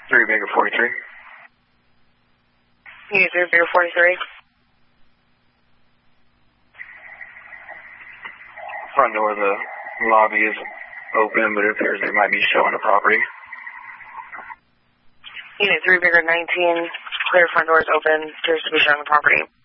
3 Bigger 43. Unit 3 Bigger 43. Front door of the lobby is open, but it appears they might be showing the property. Unit 3 Bigger 19, clear front doors open, appears to be showing the property.